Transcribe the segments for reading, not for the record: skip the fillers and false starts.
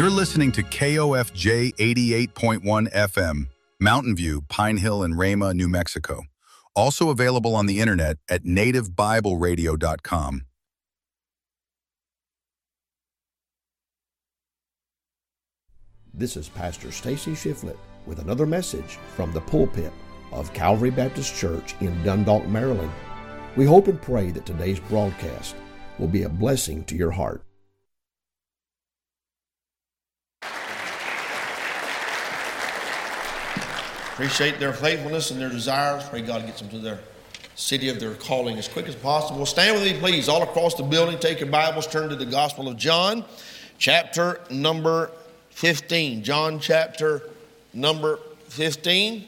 You're listening to KOFJ 88.1 FM, Mountain View, Pine Hill, and Rama, New Mexico. Also available on the internet at nativebibleradio.com. This is Pastor Stacy Shiflett with another message from the pulpit of Calvary Baptist Church in Dundalk, Maryland. We hope and pray that today's broadcast will be a blessing to your heart. Appreciate their faithfulness and their desires. Pray God gets them to their city of their calling as quick as possible. Stand with me, please, all across the building. Take your Bibles, turn to the Gospel of John, chapter number 15. John chapter number 15.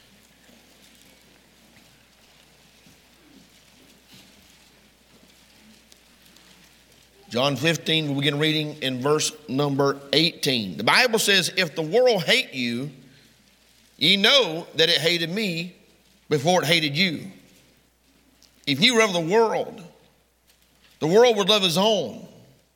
John 15, we'll begin reading in verse number 18. The Bible says, "If the world hate you, ye know that it hated me before it hated you. If ye were of the world would love his own.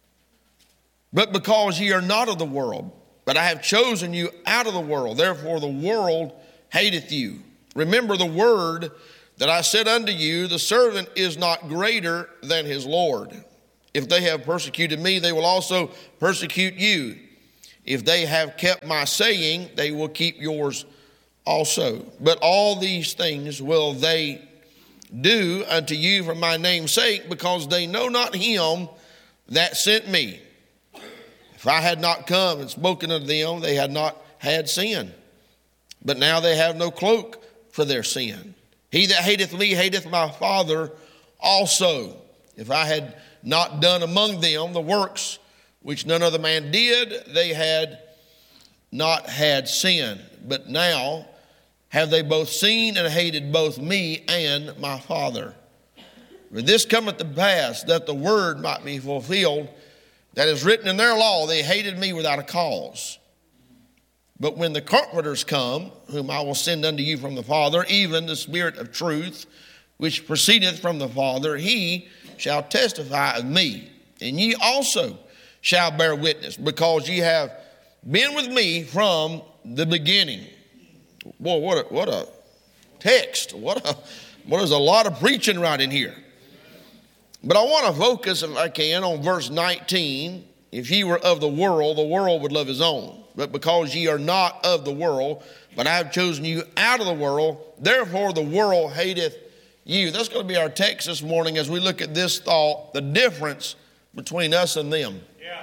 But because ye are not of the world, but I have chosen you out of the world, therefore the world hateth you. Remember the word that I said unto you, the servant is not greater than his Lord. If they have persecuted me, they will also persecute you. If they have kept my saying, they will keep yours also. But all these things will they do unto you for my name's sake, because they know not him that sent me. If I had not come and spoken unto them, they had not had sin. But now they have no cloak for their sin. He that hateth me hateth my Father also. If I had not done among them the works which none other man did, they had not had sin. But now have they both seen and hated both me and my Father. For this cometh to pass, that the word might be fulfilled, that is written in their law, they hated me without a cause. But when the Comforters come, whom I will send unto you from the Father, even the Spirit of truth, which proceedeth from the Father, he shall testify of me. And ye also shall bear witness, because ye have been with me from the beginning." Boy, what a text. What is a lot of preaching right in here. But I want to focus, if I can, on verse 19. If ye were of the world would love his own. But because ye are not of the world, but I have chosen you out of the world, therefore the world hateth you. That's going to be our text this morning as we look at this thought, the difference between us and them.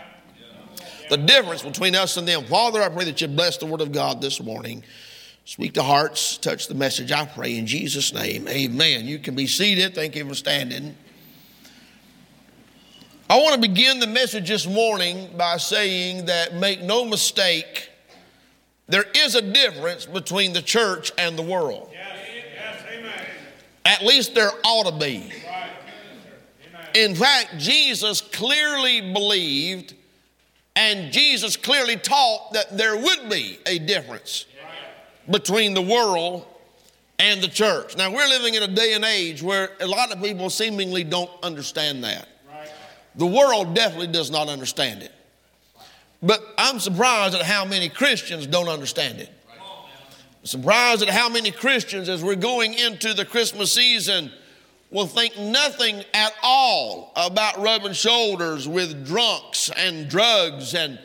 The difference between us and them. Father, I pray that you bless the word of God this morning. Speak to hearts, touch the message, I pray in Jesus' name. Amen. You can be seated. Thank you for standing. I want to begin the message this morning by saying that, make no mistake, there is a difference between the church and the world. Yes, amen. At least there ought to be. Right. In fact, Jesus clearly believed and Jesus clearly taught that there would be a difference between the world and the church. Now, we're living in a day and age where a lot of people seemingly don't understand that. The world definitely does not understand it. But I'm surprised at how many Christians don't understand it. Surprised at how many Christians, as we're going into the Christmas season, will think nothing at all about rubbing shoulders with drunks and drugs and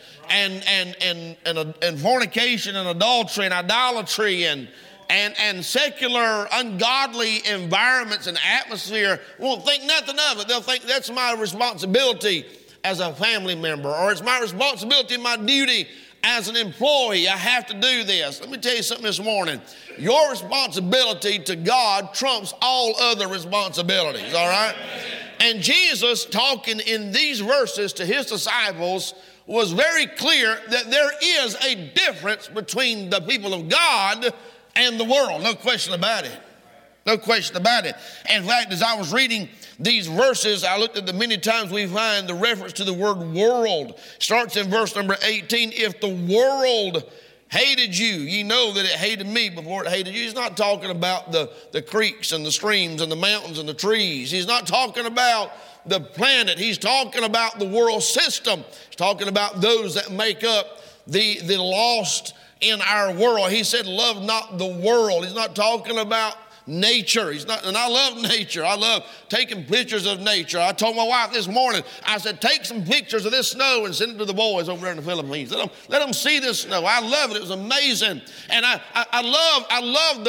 fornication and adultery and idolatry and secular ungodly environments and atmosphere. Won't think nothing of it. They'll think that's my responsibility as a family member, or it's my responsibility and my duty as an employee. I have to do this. Let me tell you something this morning. Your responsibility to God trumps all other responsibilities, all right? And Jesus, talking in these verses to his disciples, was very clear that there is a difference between the people of God and the world. No question about it. No question about it. In fact, as I was reading these verses, I looked at the many times we find the reference to the word world. Starts in verse number 18. If the world hated you, ye know that it hated me before it hated you. He's not talking about the creeks and the streams and the mountains and the trees. He's not talking about the planet. He's talking about the world system. He's talking about those that make up the lost in our world. He said, love not the world. He's not talking about nature. And I love nature. I love taking pictures of nature. I told my wife this morning, I said, take some pictures of this snow and send it to the boys over there in the Philippines. Let them see this snow. I love it. It was amazing. And I love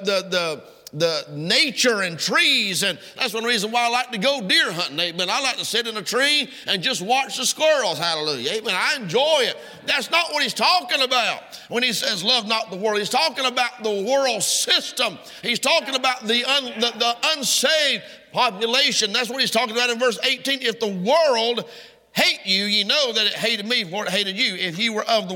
the nature and trees, and that's one reason why I like to go deer hunting. Amen. I like to sit in a tree and just watch the squirrels. Hallelujah. Amen. I enjoy it. That's not what he's talking about when he says love not the world. He's talking about the world system. He's talking about the unsaved population. That's what he's talking about in verse 18. If the world hate you, you know that it hated me before it hated you. If you were of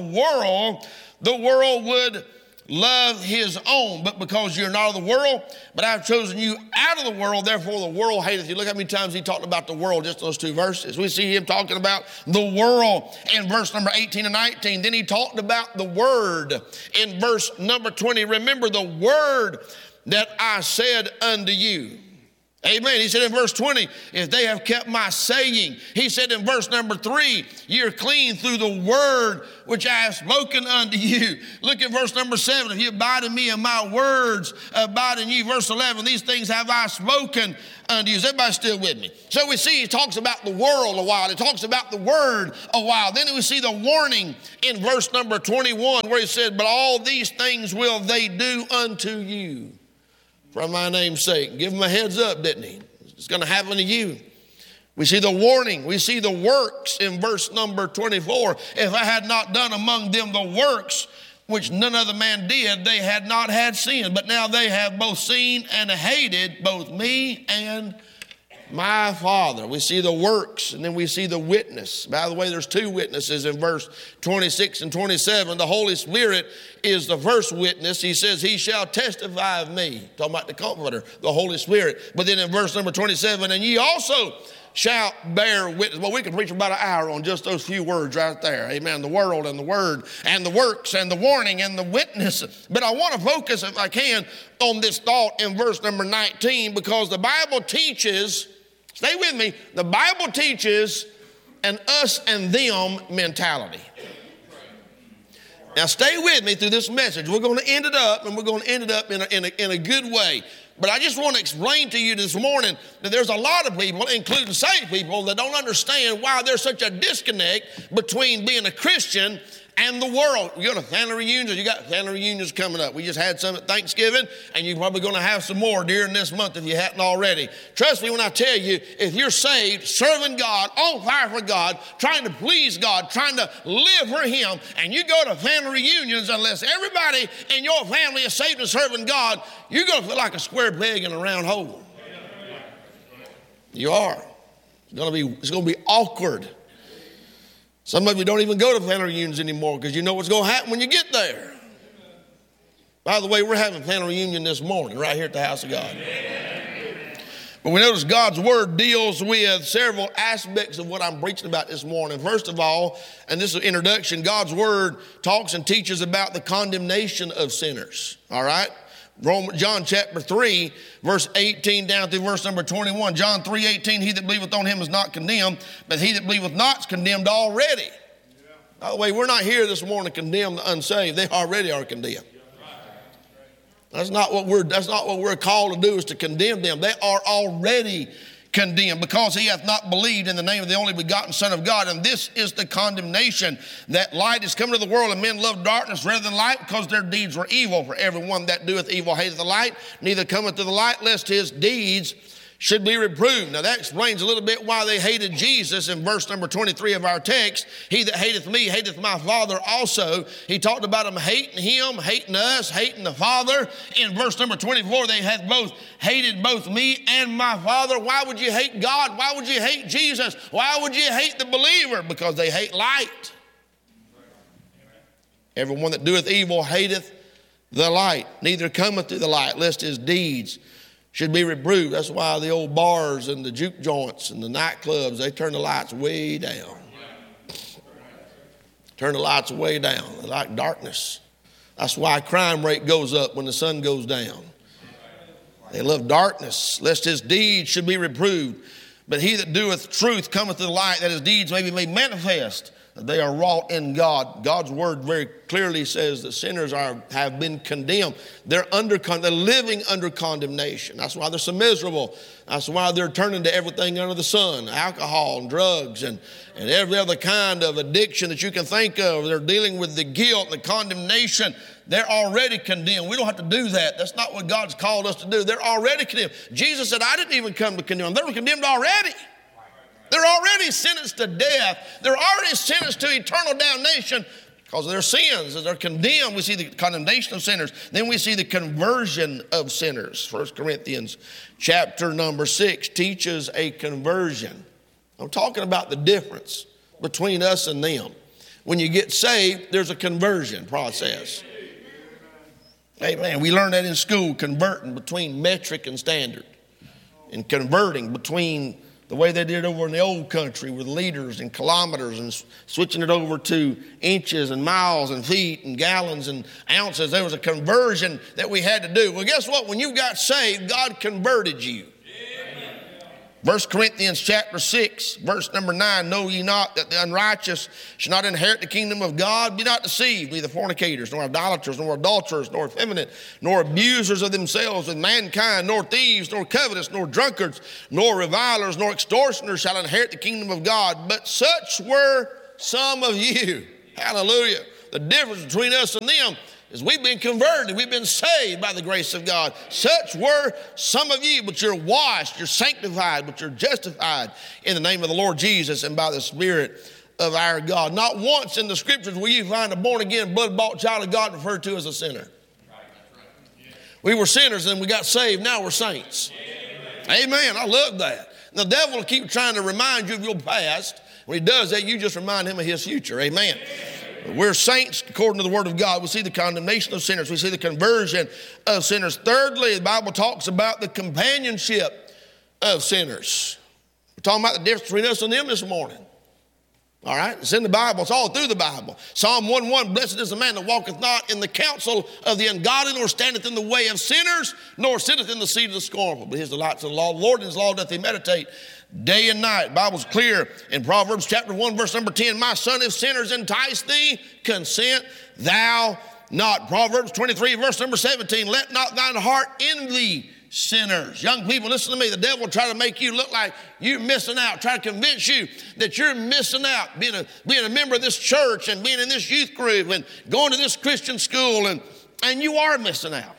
the world would love his own, but because you're not of the world, but I've chosen you out of the world, therefore the world hateth you. Look how many times he talked about the world, just those two verses. We see him talking about the world in verse number 18 and 19. Then he talked about the word in verse number 20. Remember the word that I said unto you. Amen. He said in verse 20, if they have kept my saying. He said in verse number 3, you're clean through the word which I have spoken unto you. Look at verse number 7, if you abide in me and my words abide in you. Verse 11, these things have I spoken unto you. Is everybody still with me? So we see he talks about the world a while. He talks about the word a while. Then we see the warning in verse number 21 where he said, but all these things will they do unto you for my name's sake. Give him a heads up, didn't he? It's going to happen to you. We see the warning. We see the works in verse number 24. If I had not done among them the works which none other man did, they had not had sin. But now they have both seen and hated both me and my Father. We see the works, and then we see the witness. By the way, there's two witnesses in verse 26 and 27. The Holy Spirit is the first witness. He says, he shall testify of me. Talking about the Comforter, the Holy Spirit. But then in verse number 27, and ye also shall bear witness. Well, we could preach about an hour on just those few words right there. Amen. The world and the word and the works and the warning and the witness. But I want to focus, if I can, on this thought in verse number 19, because the Bible teaches, stay with me, the Bible teaches an us and them mentality. Now stay with me through this message. We're going to end it up, and we're going to end it up in a good way. But I just want to explain to you this morning that there's a lot of people, including saved people, that don't understand why there's such a disconnect between being a Christian and the world. You go to family reunions, you got family reunions coming up. We just had some at Thanksgiving, and you're probably going to have some more during this month if you hadn't already. Trust me when I tell you, if you're saved, serving God, on fire for God, trying to please God, trying to live for Him, and you go to family reunions, unless everybody in your family is saved and serving God, you're going to feel like a square peg in a round hole. You are. It's going to be awkward. Some of you don't even go to family reunions anymore because you know what's going to happen when you get there. By the way, we're having a family reunion this morning right here at the house of God. But we notice God's word deals with several aspects of what I'm preaching about this morning. First of all, and this is an introduction, God's word talks and teaches about the condemnation of sinners. All right? John chapter 3, verse 18 down through verse number 21. John 3:18, he that believeth on him is not condemned, but he that believeth not is condemned already. Yeah. By the way, we're not here this morning to condemn the unsaved. They already are condemned. That's not what we're called to do, is to condemn them. They are already condemned because he hath not believed in the name of the only begotten Son of God. And this is the condemnation, that light is come to the world, and men love darkness rather than light, because their deeds were evil. For everyone that doeth evil hateth the light, neither cometh to the light, lest his deeds should be reproved. Now that explains a little bit why they hated Jesus in verse number 23 of our text. He that hateth me hateth my Father also. He talked about them hating him, hating us, hating the Father. In verse number 24, they hath both hated both me and my Father. Why would you hate God? Why would you hate Jesus? Why would you hate the believer? Because they hate light. Everyone that doeth evil hateth the light, neither cometh to the light, lest his deeds should be reproved. That's why the old bars and the juke joints and the nightclubs, they turn the lights way down. Turn the lights way down. They like darkness. That's why crime rate goes up when the sun goes down. They love darkness, lest his deeds should be reproved. But he that doeth truth cometh to the light, that his deeds may be made manifest, that they are wrought in God. God's word very clearly says that sinners have been condemned. They're living under condemnation. That's why they're so miserable. That's why they're turning to everything under the sun, alcohol and drugs and every other kind of addiction that you can think of. They're dealing with the guilt, the condemnation. They're already condemned. We don't have to do that. That's not what God's called us to do. They're already condemned. Jesus said, I didn't even come to condemn them. They were condemned already. They're already sentenced to death. They're already sentenced to eternal damnation because of their sins. As they're condemned, we see the condemnation of sinners. Then we see the conversion of sinners. 1 Corinthians chapter number 6 teaches a conversion. I'm talking about the difference between us and them. When you get saved, there's a conversion process. Amen. We learned that in school, converting between metric and standard. And converting between the way they did over in the old country with liters and kilometers and switching it over to inches and miles and feet and gallons and ounces. There was a conversion that we had to do. Well, guess what? When you got saved, God converted you. 1 Corinthians chapter 6, verse number 9, know ye not that the unrighteous shall not inherit the kingdom of God? Be not deceived, neither fornicators, nor idolaters, nor adulterers, nor effeminate, nor abusers of themselves with mankind, nor thieves, nor covetous, nor drunkards, nor revilers, nor extortioners shall inherit the kingdom of God. But such were some of you. Hallelujah. The difference between us and them is we've been converted. We've been saved by the grace of God. Such were some of you, but you're washed, you're sanctified, but you're justified in the name of the Lord Jesus and by the Spirit of our God. Not once in the scriptures will you find a born-again, blood-bought child of God referred to as a sinner. We were sinners and we got saved. Now we're saints. Amen. I love that. The devil will keep trying to remind you of your past. When he does that, you just remind him of his future. Amen. We're saints according to the word of God. We see the condemnation of sinners. We see the conversion of sinners. Thirdly, the Bible talks about the companionship of sinners. We're talking about the difference between us and them this morning. All right? It's in the Bible. It's all through the Bible. Psalm 1:1, blessed is the man that walketh not in the counsel of the ungodly, nor standeth in the way of sinners, nor sitteth in the seat of the scornful. But his delights in the law of the Lord, and his law doth he meditate day and night. The Bible's clear in Proverbs chapter 1, verse number 10. My son, if sinners entice thee, consent thou not. Proverbs 23, verse number 17. Let not thine heart envy sinners. Young people, listen to me. The devil will try to make you look like you're missing out, try to convince you that you're missing out being a member of this church and being in this youth group and going to this Christian school, and you are missing out.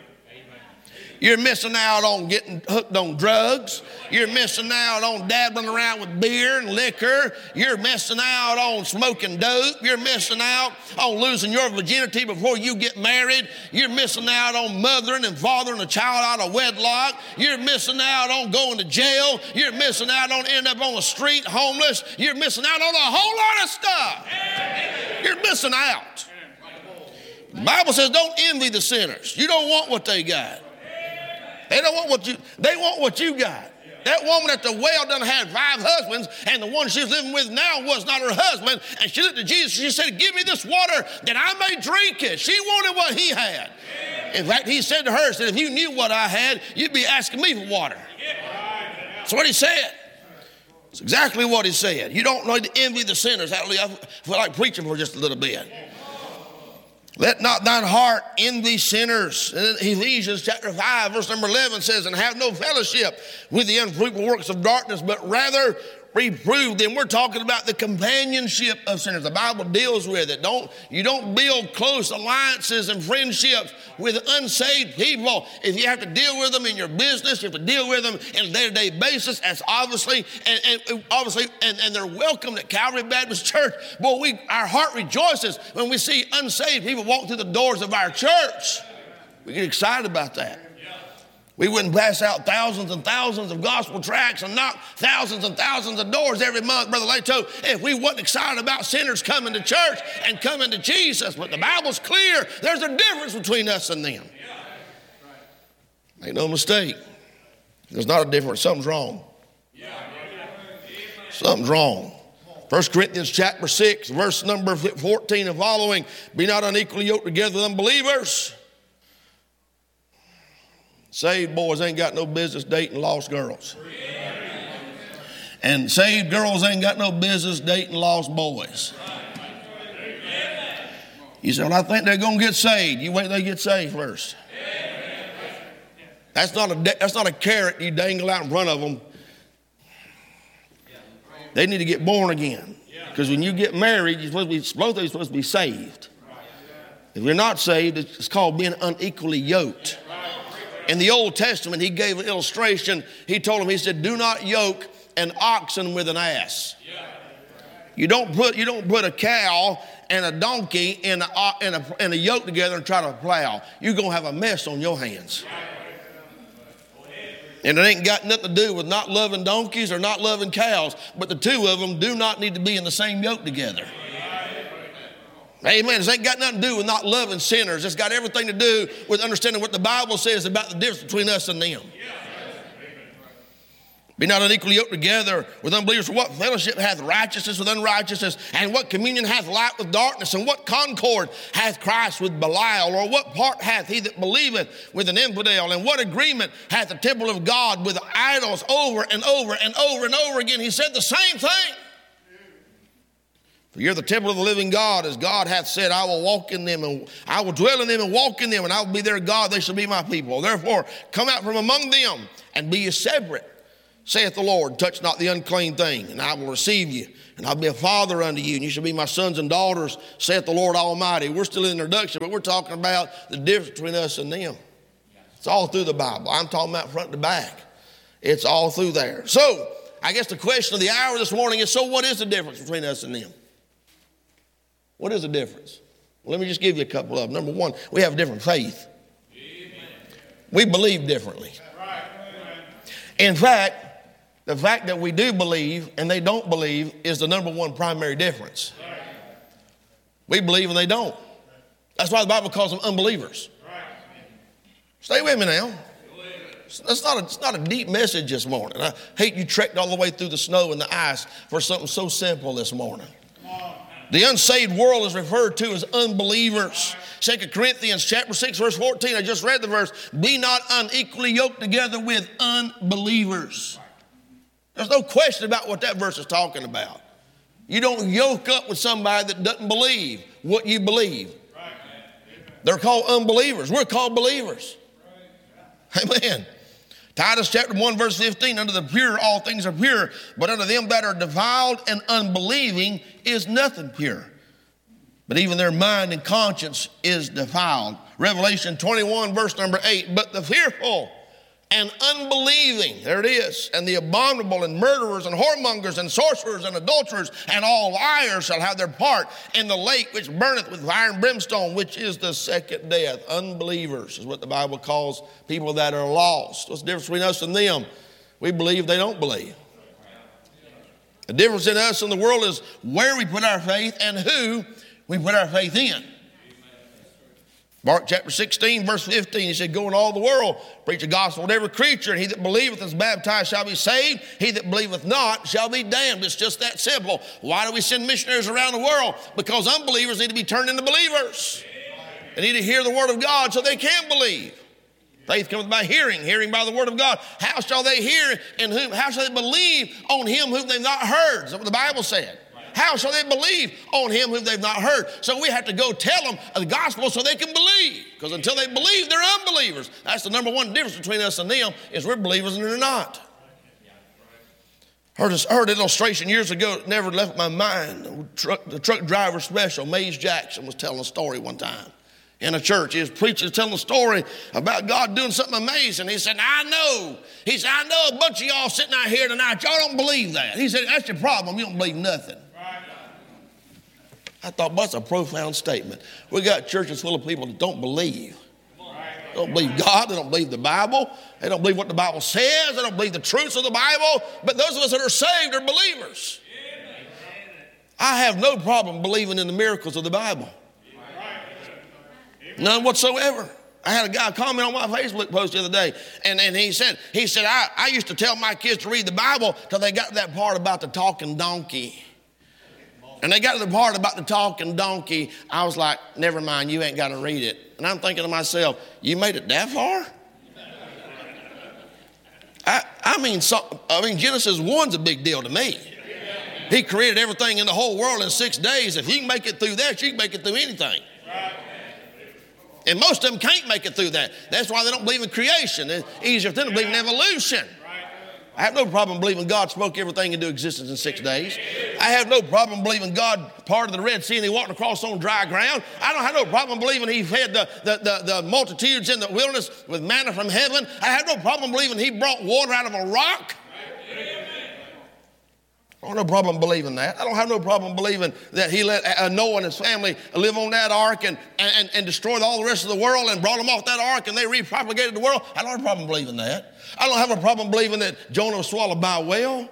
You're missing out on getting hooked on drugs. You're missing out on dabbling around with beer and liquor. You're missing out on smoking dope. You're missing out on losing your virginity before you get married. You're missing out on mothering and fathering a child out of wedlock. You're missing out on going to jail. You're missing out on ending up on the street homeless. You're missing out on a whole lot of stuff. You're missing out. The Bible says don't envy the sinners. You don't want what they got. They don't want they want what you got. That woman at the well done had 5 husbands, and the one she's living with now was not her husband. And she looked at Jesus, she said, give me this water that I may drink it. She wanted what he had. In fact, he said to her, if you knew what I had, you'd be asking me for water. That's what he said. It's exactly what he said. You don't need to envy the sinners. Hallelujah. I feel like preaching for just a little bit. Let not thine heart envy sinners. And Ephesians chapter 5, verse number 11 says, and have no fellowship with the unfruitful works of darkness, but rather reprove them. We're talking about the companionship of sinners. The Bible deals with it. You don't build close alliances and friendships with unsaved people. If you have to deal with them in your business, you have to deal with them on a day-to-day basis. That's obviously, and they're welcome at Calvary Baptist Church. Boy, our heart rejoices when we see unsaved people walk through the doors of our church. We get excited about that. We wouldn't pass out thousands and thousands of gospel tracts and knock thousands and thousands of doors every month, Brother Leto, if we wasn't excited about sinners coming to church and coming to Jesus. But the Bible's clear. There's a difference between us and them. Make no mistake. There's not a difference. Something's wrong. Something's wrong. 1 Corinthians chapter 6, verse number 14 and following. Be not unequally yoked together with unbelievers. Saved boys ain't got no business dating lost girls. And saved girls ain't got no business dating lost boys. You say, well, I think they're going to get saved. You wait till they get saved first. That's not a carrot you dangle out in front of them. They need to get born again. Because when you get married, both of you are supposed to be saved. If you're not saved, it's called being unequally yoked. In the Old Testament, he gave an illustration. He told him, he said, do not yoke an oxen with an ass. You don't put a cow and a donkey in a yoke together and try to plow. You're going to have a mess on your hands. And it ain't got nothing to do with not loving donkeys or not loving cows, but the two of them do not need to be in the same yoke together. Amen. It ain't got nothing to do with not loving sinners. It's got everything to do with understanding what the Bible says about the difference between us and them. Be not unequally yoked together with unbelievers. For what fellowship hath righteousness with unrighteousness? And what communion hath light with darkness? And what concord hath Christ with Belial? Or what part hath he that believeth with an infidel? And what agreement hath the temple of God with idols? Over and over and over and over again, he said the same thing. For you're the temple of the living God, as God hath said, I will walk in them, and I will dwell in them and walk in them, and I will be their God, they shall be my people. Therefore, come out from among them and be ye separate, saith the Lord, touch not the unclean thing, and I will receive you, and I'll be a father unto you, and you shall be my sons and daughters, saith the Lord Almighty. We're still in the introduction, but we're talking about the difference between us and them. It's all through the Bible. I'm talking about front to back. It's all through there. So, I guess the question of the hour this morning is, so what is the difference between us and them? What is the difference? Well, let me just give you a couple of them. Number one, we have a different faith. We believe differently. In fact, the fact that we do believe and they don't believe is the number one primary difference. We believe and they don't. That's why the Bible calls them unbelievers. Stay with me now. It's not a deep message this morning. I hate you trekked all the way through the snow and the ice for something so simple this morning. The unsaved world is referred to as unbelievers. 2 Corinthians chapter 6, verse 14, I just read the verse. Be not unequally yoked together with unbelievers. There's no question about what that verse is talking about. You don't yoke up with somebody that doesn't believe what you believe. They're called unbelievers. We're called believers. Amen. Titus chapter 1 verse 15, unto the pure all things are pure, but unto them that are defiled and unbelieving is nothing pure. But even their mind and conscience is defiled. Revelation 21 verse number 8, but the fearful and unbelieving, there it is, and the abominable and murderers and whoremongers and sorcerers and adulterers and all liars shall have their part in the lake which burneth with fire and brimstone, which is the second death. Unbelievers is what the Bible calls people that are lost. What's the difference between us and them? We believe, they don't believe. The difference in us and the world is where we put our faith and who we put our faith in. Mark chapter 16, verse 15, he said, go in all the world, preach the gospel to every creature, and he that believeth is baptized shall be saved. He that believeth not shall be damned. It's just that simple. Why do we send missionaries around the world? Because unbelievers need to be turned into believers. They need to hear the word of God so they can believe. Faith comes by hearing, hearing by the word of God. How shall they hear in whom? How shall they believe on him whom they've not heard? That's what the Bible said. How shall they believe on him whom they've not heard? So we have to go tell them the gospel so they can believe. Because until they believe, they're unbelievers. That's the number one difference between us and them, is we're believers and they're not. I heard an illustration years ago that never left my mind. The truck driver special, Mays Jackson, was telling a story one time in a church. He was preaching, telling a story about God doing something amazing. He said, I know a bunch of y'all sitting out here tonight, y'all don't believe that. He said, that's your problem, you don't believe nothing. I thought, well, that's a profound statement. We got churches full of people that don't believe. They don't believe God. They don't believe the Bible. They don't believe what the Bible says. They don't believe the truths of the Bible. But those of us that are saved are believers. I have no problem believing in the miracles of the Bible. None whatsoever. I had a guy comment on my Facebook post the other day, and he said, I used to tell my kids to read the Bible till they got to that part about the talking donkey. And they got to the part about the talking donkey. I was like, never mind, you ain't got to read it. And I'm thinking to myself, you made it that far? I I mean, Genesis 1's a big deal to me. He created everything in the whole world in 6 days. If you can make it through that, you can make it through anything. And most of them can't make it through that. That's why they don't believe in creation. It's easier for them to believe in evolution. I have no problem believing God spoke everything into existence in 6 days. I have no problem believing God parted the Red Sea and he walked across on dry ground. I don't have no problem believing he fed the multitudes in the wilderness with manna from heaven. I have no problem believing he brought water out of a rock. I don't have no problem believing that. I don't have no problem believing that he let Noah and his family live on that ark and destroyed all the rest of the world and brought them off that ark and they repropagated the world. I don't have a problem believing that. I don't have a problem believing that Jonah was swallowed by a whale.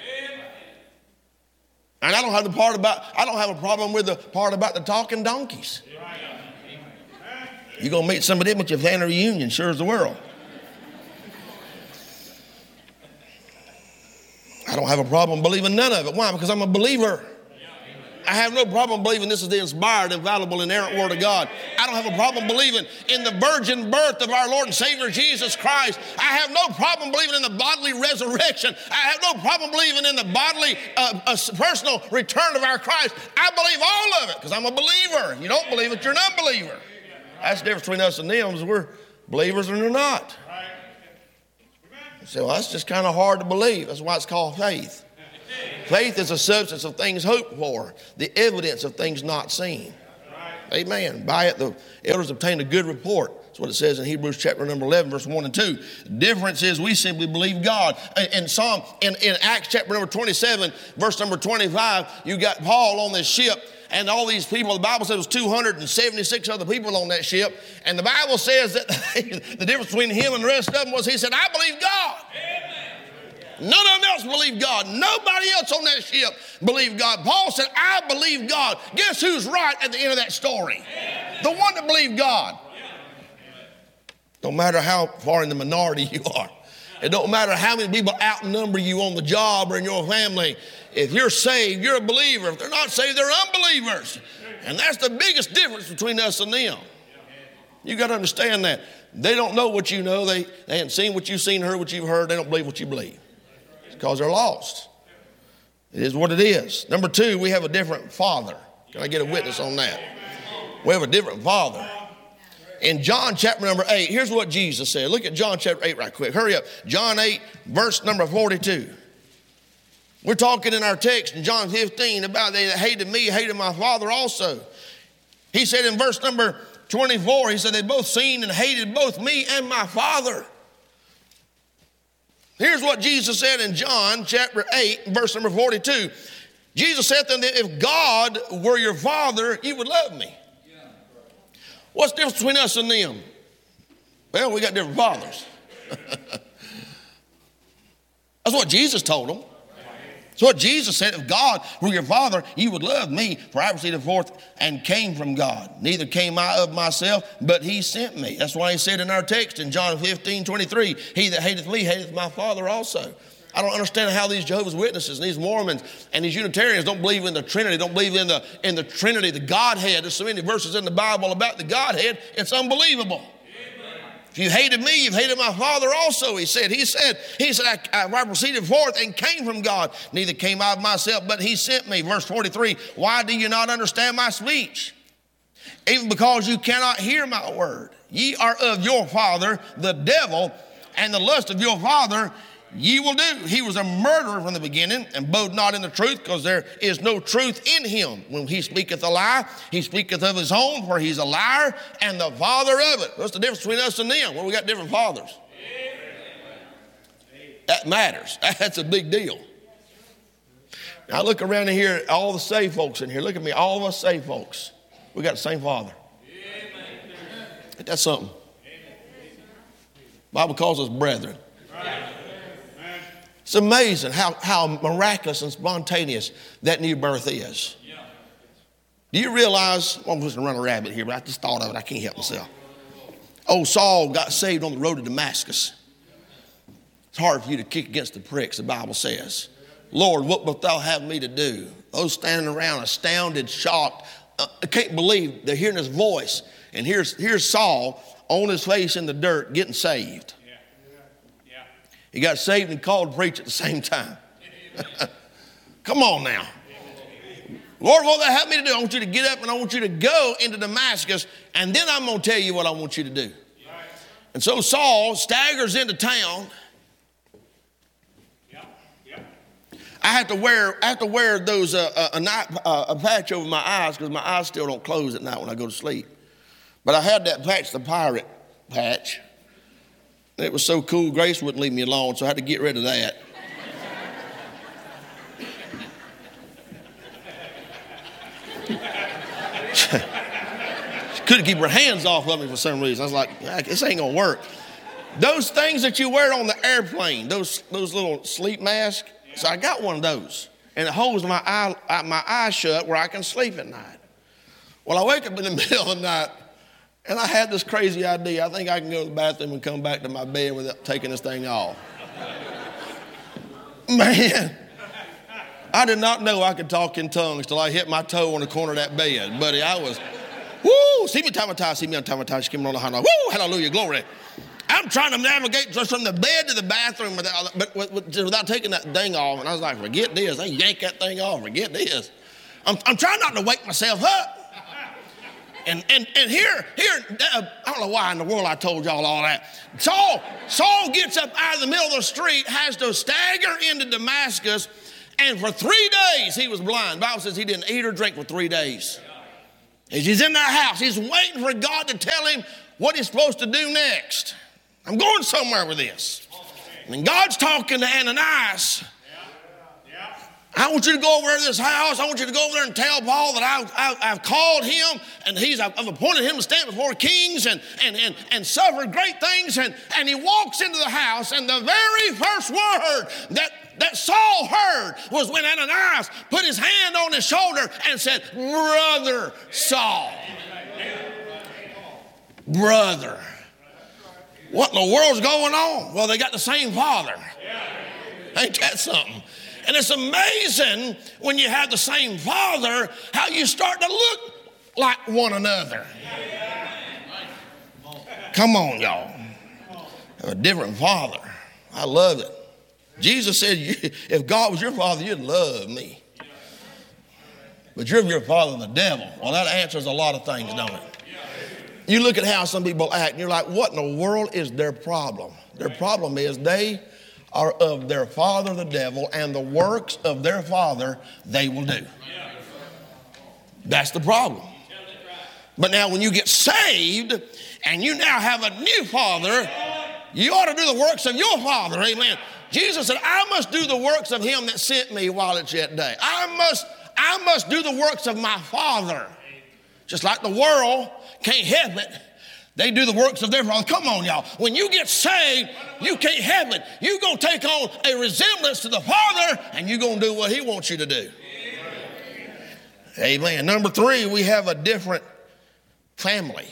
And I don't have a problem with the part about the talking donkeys. You're going to meet some of them at your family reunion, sure as the world. I don't have a problem believing none of it. Why? Because I'm a believer. I have no problem believing this is the inspired, infallible, inerrant Word of God. I don't have a problem believing in the virgin birth of our Lord and Savior Jesus Christ. I have no problem believing in the bodily resurrection. I have no problem believing in the bodily personal return of our Christ. I believe all of it because I'm a believer. If you don't believe it, you're an unbeliever. That's the difference between us and them is we're believers and they're not. You say, well, that's just kind of hard to believe. That's why it's called faith. Faith is a substance of things hoped for, the evidence of things not seen. Amen. By it, the elders obtained a good report. That's what it says in Hebrews chapter number 11, verse 1 and 2. The difference is we simply believe God. In Acts chapter number 27, verse number 25, you got Paul on this ship and all these people. The Bible says there was 276 other people on that ship. And the Bible says that the difference between him and the rest of them was he said, I believe God. Amen. None of them else believed God. Nobody else on that ship believed God. Paul said, I believe God. Guess who's right at the end of that story? The one that believed God. No matter how far in the minority you are. It don't matter how many people outnumber you on the job or in your family. If you're saved, you're a believer. If they're not saved, they're unbelievers. And that's the biggest difference between us and them. You got to understand that. They don't know what you know. They haven't seen what you've seen, heard what you've heard. They don't believe what you believe. Because they're lost. It is what it is. Number two, we have a different Father. Can I get a witness on that? We have a different Father. In John chapter number 8, here's what Jesus said. Look at John chapter 8 right quick. Hurry up. John 8, verse number 42. We're talking in our text in John 15 about they that hated me, hated my Father also. He said in verse number 24, he said they both seen and hated both me and my Father. Here's what Jesus said in John chapter 8, verse number 42. Jesus said to them, if God were your Father, you would love me. What's the difference between us and them? Well, we got different fathers. That's what Jesus told them. That's what Jesus said. If God were your Father, you would love me, for I proceeded forth and came from God. Neither came I of myself, but he sent me. That's why he said in our text in John 15:23, he that hateth me hateth my Father also. I don't understand how these Jehovah's Witnesses and these Mormons and these Unitarians don't believe in the Trinity, don't believe in the Trinity, the Godhead. There's so many verses in the Bible about the Godhead, it's unbelievable. If you hated me, you've hated my Father also, he said. He said, I proceeded forth and came from God. Neither came I of myself, but he sent me. Verse 43, why do you not understand my speech? Even because you cannot hear my word. Ye are of your father, the devil, and the lust of your father ye will do. He was a murderer from the beginning and abode not in the truth, because there is no truth in him. When he speaketh a lie, he speaketh of his own, for he's a liar and the father of it. What's the difference between us and them? Well, we got different fathers. That matters. That's a big deal. Now look around here, all the saved folks in here. Look at me, all of us saved folks. We got the same Father. Ain't that something? The Bible calls us brethren. It's amazing how miraculous and spontaneous that new birth is. Do you realize, well, I'm just going to run a rabbit here, but I just thought of it. I can't help myself. Old Saul got saved on the road to Damascus. It's hard for you to kick against the pricks, the Bible says. Lord, what wilt thou have me to do? Those standing around astounded, shocked. I can't believe they're hearing his voice. And here's Saul on his face in the dirt getting saved. He got saved and called to preach at the same time. Come on now. Lord, what will that help me to do? I want you to get up and I want you to go into Damascus, and then I'm going to tell you what I want you to do. And so Saul staggers into town. I have to wear those a patch over my eyes because my eyes still don't close at night when I go to sleep. But I had that patch, the pirate patch. It was so cool, Grace wouldn't leave me alone, so I had to get rid of that. She couldn't keep her hands off of me for some reason. I was like, this ain't gonna work. Those things that you wear on the airplane, those little sleep masks. So I got one of those, and it holds my eye shut where I can sleep at night. Well, I wake up in the middle of the night, and I had this crazy idea. I think I can go to the bathroom and come back to my bed without taking this thing off. Man, I did not know I could talk in tongues till I hit my toe on the corner of that bed, buddy. I was, woo, see me on time, she came on the high note. Woo, hallelujah, glory. I'm trying to navigate just from the bed to the bathroom without taking that thing off. And I was like, forget this. I yank that thing off. Forget this. I'm trying not to wake myself up. And here, I don't know why in the world I told y'all all that. Saul gets up out of the middle of the street, has to stagger into Damascus, and for 3 days he was blind. The Bible says he didn't eat or drink for 3 days. As he's in that house, he's waiting for God to tell him what he's supposed to do next. I'm going somewhere with this. And God's talking to Ananias. I want you to go over to this house. I want you to go over there and tell Paul that I've called him, and I've appointed him to stand before kings and suffer great things. And he walks into the house, and the very first word that Saul heard was when Ananias put his hand on his shoulder and said, "Brother Saul." Brother. What in the world's going on? Well, they got the same father. Ain't that something? And it's amazing when you have the same father how you start to look like one another. Come on, y'all. Have a different father. I love it. Jesus said, if God was your father, you'd love me. But you're your father, the devil. Well, that answers a lot of things, don't it? You look at how some people act, and you're like, what in the world is their problem? Their problem is they are of their father, the devil, and the works of their father they will do. That's the problem. But now when you get saved, and you now have a new father, you ought to do the works of your father, amen. Jesus said, I must do the works of him that sent me while it's yet day. I must do the works of my father. Just like the world can't help it. They do the works of their father. Come on, y'all. When you get saved, you can't help it. You're going to take on a resemblance to the Father, and you're going to do what he wants you to do. Amen. Number 3, we have a different family.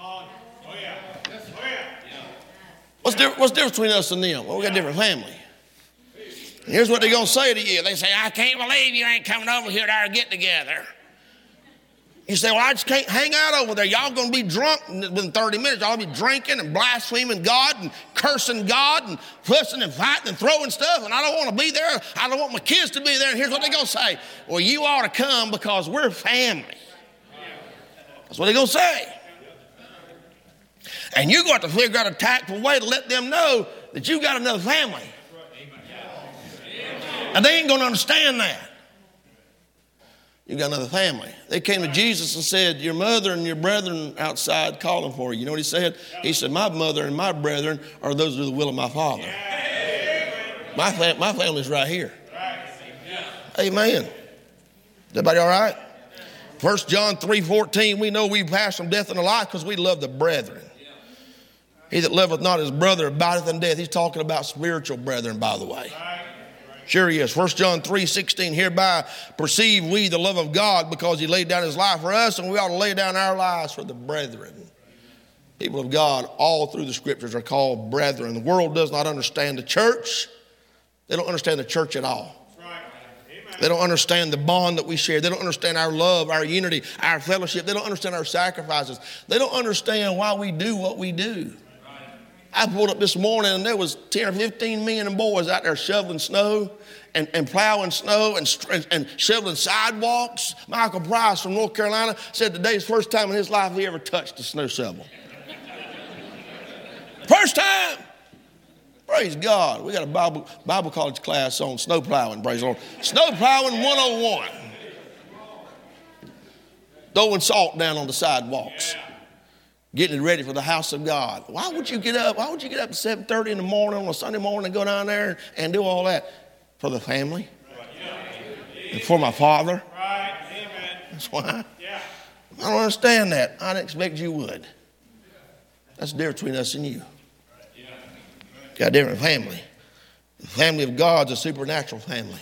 What's the difference between us and them? Well, we got a different family. And here's what they're going to say to you. They say, I can't believe you ain't coming over here to our get-together. You say, well, I just can't hang out over there. Y'all going to be drunk within 30 minutes. Y'all be drinking and blaspheming God and cursing God and fussing and fighting and throwing stuff. And I don't want to be there. I don't want my kids to be there. And here's what they're going to say. Well, you ought to come because we're family. That's what they're going to say. And you're going to figure out a tactful way to let them know that you got another family. And they ain't going to understand that. You got another family. They came to Jesus and said, your mother and your brethren outside calling for you. You know what he said? He said, my mother and my brethren are those who do the will of my Father. My family's right here. Amen. Everybody all right? 1 John 3:14, we know we pass from death into life because we love the brethren. He that loveth not his brother abideth in death. He's talking about spiritual brethren, by the way. Sure he is. 1 John 3:16, hereby perceive we the love of God because he laid down his life for us, and we ought to lay down our lives for the brethren. People of God all through the scriptures are called brethren. The world does not understand the church. They don't understand the church at all. They don't understand the bond that we share. They don't understand our love, our unity, our fellowship. They don't understand our sacrifices. They don't understand why we do what we do. I pulled up this morning and there was 10 or 15 men and boys out there shoveling snow and plowing snow and shoveling sidewalks. Michael Price from North Carolina said today's the first time in his life he ever touched a snow shovel. First time. Praise God. We got a Bible college class on snow plowing. Praise the Lord. Snow plowing 101. Throwing salt down on the sidewalks. Getting it ready for the house of God. Why would you get up? Why would you get up at 7:30 in the morning on a Sunday morning and go down there and do all that? For the family. And for my father. That's why. I don't understand that. I didn't expect you would. That's the difference between us and you. Got a different family. The family of God's a supernatural family.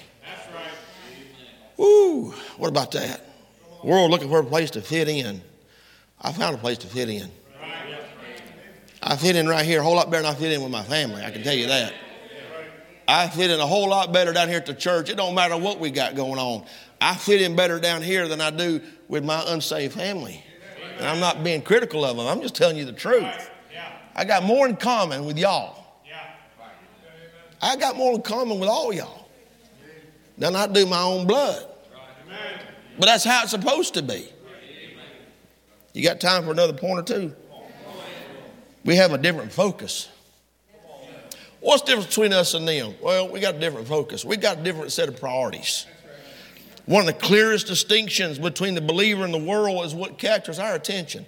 Woo! What about that? The world looking for a place to fit in. I found a place to fit in. I fit in right here a whole lot better than I fit in with my family. I can tell you that. I fit in a whole lot better down here at the church. It don't matter what we got going on. I fit in better down here than I do with my unsaved family. And I'm not being critical of them. I'm just telling you the truth. I got more in common with y'all. I got more in common with all y'all than I do my own blood. But that's how it's supposed to be. You got time for another point or two? We have a different focus. What's the difference between us and them? Well, we got a different focus. We got a different set of priorities. One of the clearest distinctions between the believer and the world is what captures our attention.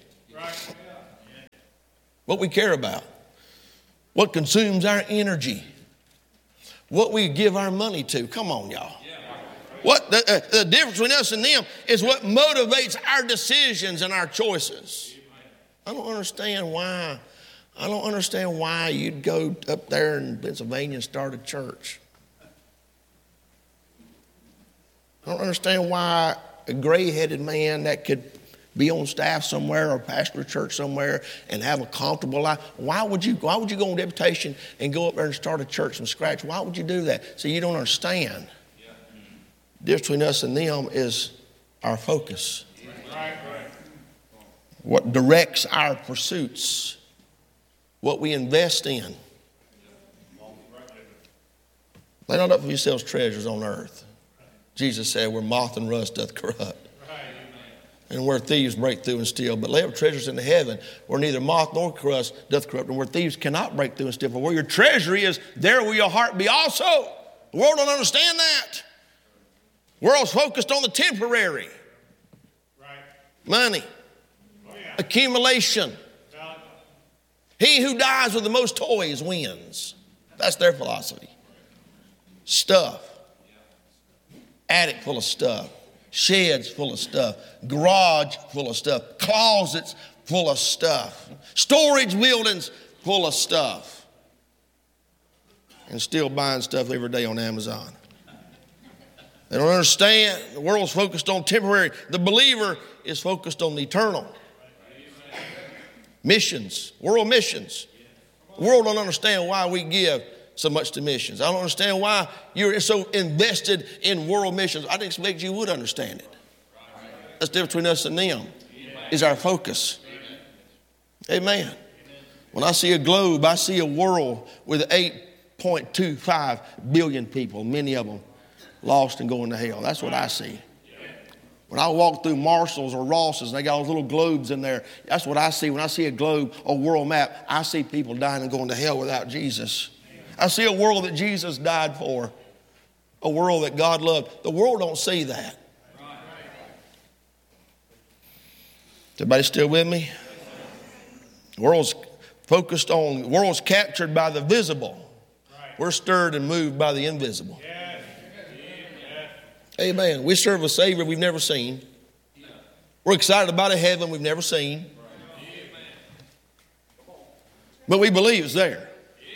What we care about. What consumes our energy. What we give our money to. Come on, y'all. What the difference between us and them is what motivates our decisions and our choices. I don't understand why you'd go up there in Pennsylvania and start a church. I don't understand why a gray-headed man that could be on staff somewhere or pastor a church somewhere and have a comfortable life. Why would you go on deputation and go up there and start a church from scratch? Why would you do that? So you don't understand. The difference between us and them is our focus. What directs our pursuits. What we invest in. Lay not up for yourselves treasures on earth. Jesus said, where moth and rust doth corrupt. And where thieves break through and steal. But lay up treasures in the heaven, where neither moth nor rust doth corrupt, and where thieves cannot break through and steal. For where your treasury is, there will your heart be also. The world don't understand that. The world's focused on the temporary. Money. Accumulation. He who dies with the most toys wins. That's their philosophy. Stuff. Attic full of stuff. Sheds full of stuff. Garage full of stuff. Closets full of stuff. Storage buildings full of stuff. And still buying stuff every day on Amazon. They don't understand. The world's focused on temporary. The believer is focused on the eternal. Missions. World missions. The world don't understand why we give so much to missions. I don't understand why you're so invested in world missions. I didn't expect you would understand it. That's the difference between us and them, is our focus. Amen. When I see a globe, I see a world with 8.25 billion people, many of them lost and going to hell. That's what I see. When I walk through Marshalls or Ross's and they got those little globes in there, that's what I see. When I see a globe, a world map, I see people dying and going to hell without Jesus. I see a world that Jesus died for, a world that God loved. The world don't see that. Everybody still with me? The world's focused on, the world's captured by the visible. We're stirred and moved by the invisible. Amen. We serve a Savior we've never seen. We're excited about a heaven we've never seen. But we believe it's there.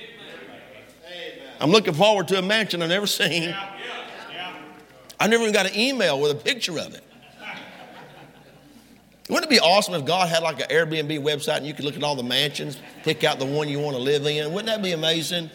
I'm looking forward to a mansion I've never seen. I never even got an email with a picture of it. Wouldn't it be awesome if God had like an Airbnb website and you could look at all the mansions, pick out the one you want to live in? Wouldn't that be amazing?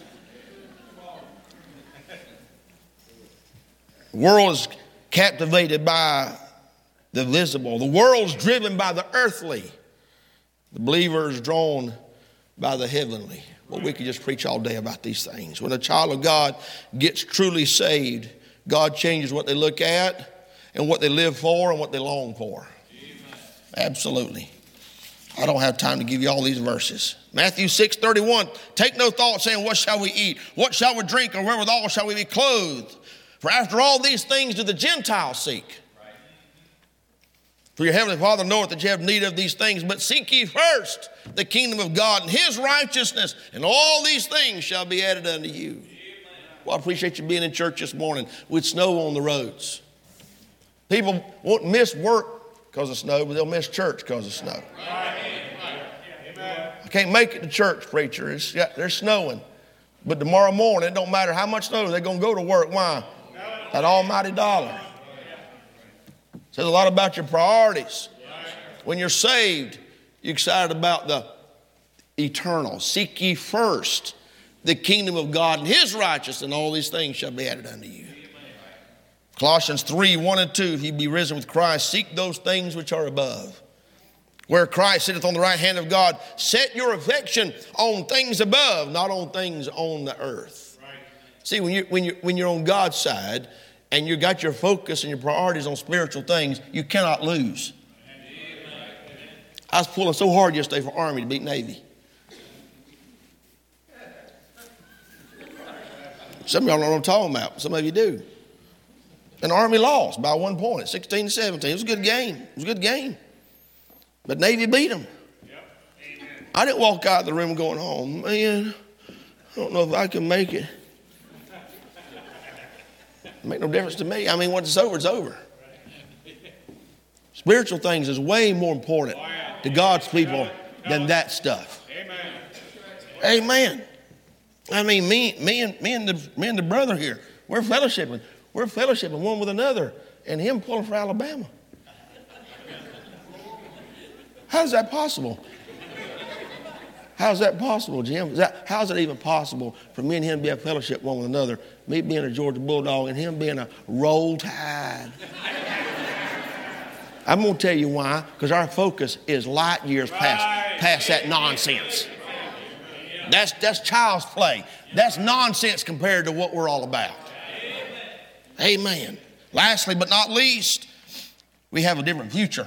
The world is captivated by the visible. The world's driven by the earthly. The believer is drawn by the heavenly. Well, we could just preach all day about these things. When a child of God gets truly saved, God changes what they look at and what they live for and what they long for. Amen. Absolutely. I don't have time to give you all these verses. Matthew 6:31, take no thought saying, what shall we eat? What shall we drink? Or wherewithal shall we be clothed? For after all these things do the Gentiles seek. For your heavenly Father knoweth that you have need of these things, but seek ye first the kingdom of God and his righteousness, and all these things shall be added unto you. Well, I appreciate you being in church this morning with snow on the roads. People won't miss work because of snow, but they'll miss church because of snow. I can't make it to church, preacher. They're snowing. But tomorrow morning, it don't matter how much snow, they're going to go to work. Why? That almighty dollar. Says a lot about your priorities. When you're saved, you're excited about the eternal. Seek ye first the kingdom of God and his righteousness, and all these things shall be added unto you. Colossians 3:1 and 2, if ye be risen with Christ, seek those things which are above, where Christ sitteth on the right hand of God. Set your affection on things above, not on things on the earth. See, when you're on God's side, and you got your focus and your priorities on spiritual things, you cannot lose. I was pulling so hard yesterday for Army to beat Navy. Some of y'all don't know what I'm talking about. Some of you do. And Army lost by 1 point, 16-17. It was a good game. It was a good game. But Navy beat them. I didn't walk out of the room going, oh, man, I don't know if I can make it. It make no difference to me. I mean, once it's over, it's over. Spiritual things is way more important to God's people than that stuff. Amen. I mean, me and the brother here, we're fellowshipping. We're fellowshipping one with another, and him pulling for Alabama. How is that possible? How's that possible, Jim? How's it even possible for me and him to be a fellowship one with another? Me being a Georgia Bulldog and him being a Roll Tide. I'm going to tell you why. Because our focus is light years past that nonsense. That's child's play. That's nonsense compared to what we're all about. Amen. Lastly, but not least, we have a different future.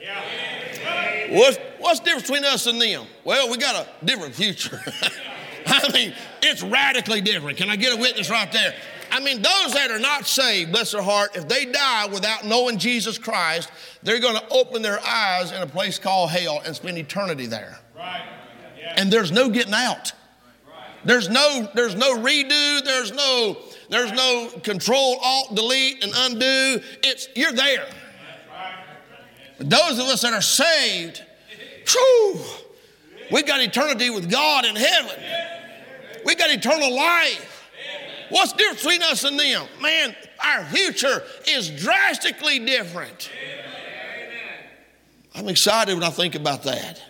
What's the difference between us and them? Well, we got a different future. I mean, it's radically different. Can I get a witness right there? I mean, those that are not saved, bless their heart, if they die without knowing Jesus Christ, they're going to open their eyes in a place called hell and spend eternity there. Right. Yeah. And there's no getting out. Right. There's no redo. There's no control, alt, delete, and undo. You're there. But those of us that are saved, we got eternity with God in heaven. We got eternal life. What's the difference between us and them? Man, our future is drastically different. I'm excited when I think about that.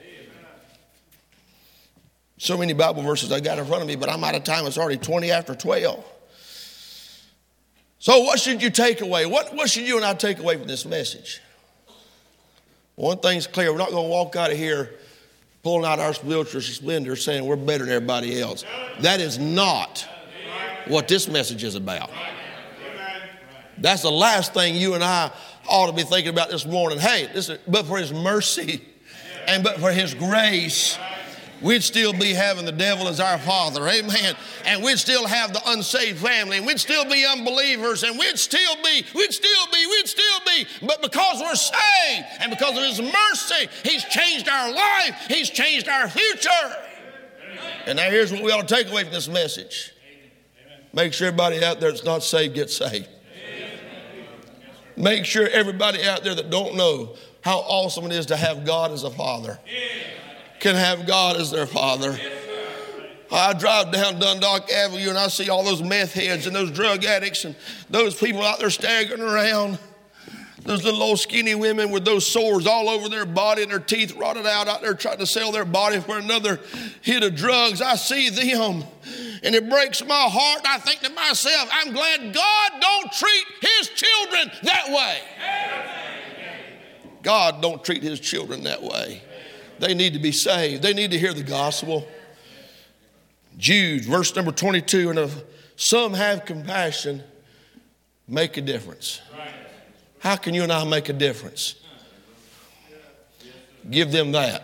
So many Bible verses I got in front of me, but I'm out of time. It's already 20 after 12. So what should you take away? What should you and I take away from this message? One thing's clear. We're not going to walk out of here pulling out our spiritual splendor saying we're better than everybody else. That is not what this message is about. That's the last thing you and I ought to be thinking about this morning. Hey, but for his mercy and but for his grace, we'd still be having the devil as our father. Amen. And we'd still have the unsaved family, and we'd still be unbelievers, and we'd still be. But because we're saved and because of his mercy, he's changed our life. He's changed our future. And now here's what we ought to take away from this message. Make sure everybody out there that's not saved gets saved. Make sure everybody out there that don't know how awesome it is to have God as a father can have God as their father. I drive down Dundalk Avenue and I see all those meth heads and those drug addicts and those people out there staggering around. Those little old skinny women with those sores all over their body and their teeth rotted out there trying to sell their body for another hit of drugs. I see them and it breaks my heart. I think to myself, I'm glad God don't treat his children that way. God don't treat his children that way. They need to be saved. They need to hear the gospel. Jude, verse number 22, and if some have compassion, make a difference. How can you and I make a difference? Give them that.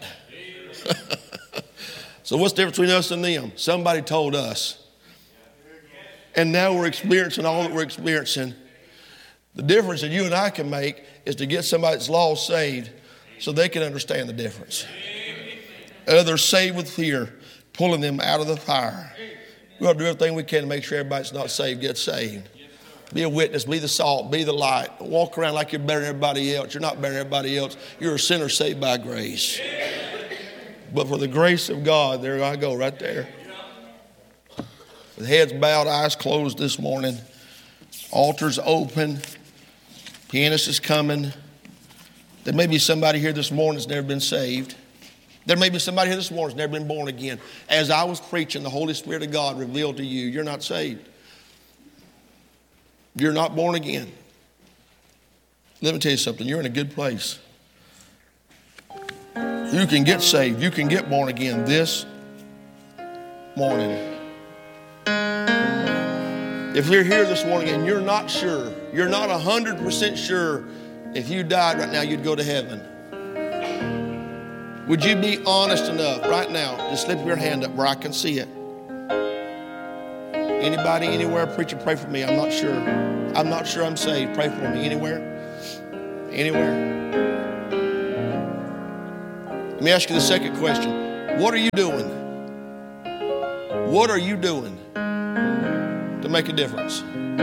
So what's the difference between us and them? Somebody told us. And now we're experiencing all that we're experiencing. The difference that you and I can make is to get somebody that's lost saved so they can understand the difference. Others saved with fear, pulling them out of the fire. We ought to do everything we can to make sure everybody that's not saved gets saved. Be a witness, be the salt, be the light. Don't walk around like you're better than everybody else. You're not better than everybody else. You're a sinner saved by grace. But for the grace of God, there I go right there. With heads bowed, eyes closed this morning. Altars open. Pianist is coming. There may be somebody here this morning that's never been saved. There may be somebody here this morning that's never been born again. As I was preaching, the Holy Spirit of God revealed to you, you're not saved. You're not born again. Let me tell you something. You're in a good place. You can get saved. You can get born again this morning. If you're here this morning and you're not sure, you're not 100% sure if you died right now you'd go to heaven, would you be honest enough right now to slip your hand up where I can see it? Anybody, anywhere, preacher, pray for me. I'm not sure. I'm not sure I'm saved. Pray for me. Anywhere? Anywhere? Let me ask you the second question. What are you doing? What are you doing to make a difference?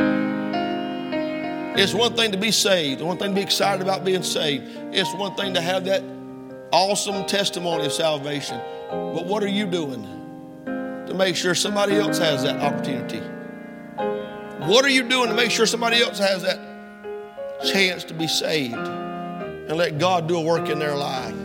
It's one thing to be saved. One thing to be excited about being saved. It's one thing to have that awesome testimony of salvation. But what are you doing to make sure somebody else has that opportunity? What are you doing to make sure somebody else has that chance to be saved and let God do a work in their life?